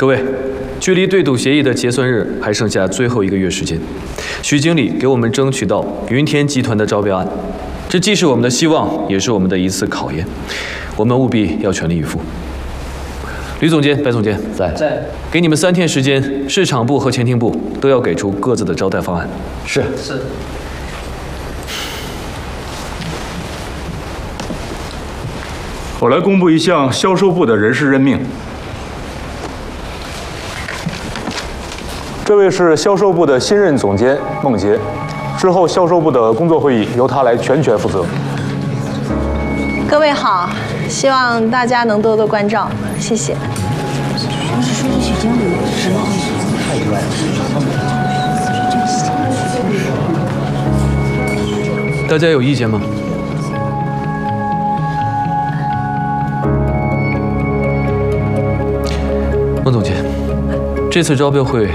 各位，距离对赌协议的结算日还剩下最后1个月时间。徐经理给我们争取到云田集团的招标案，这既是我们的希望，也是我们的一次考验。我们务必要全力以赴。吕总监、白总监在。 给你们3天时间，市场部和前厅部都要给出各自的招待方案。 是。 我来公布一项销售部的人事任命。这位是销售部的新任总监孟杰，之后销售部的工作会议由他来全权负责。 各位好，希望大家能多多关照，谢谢。 大家有意见吗？孟总监，这次招标会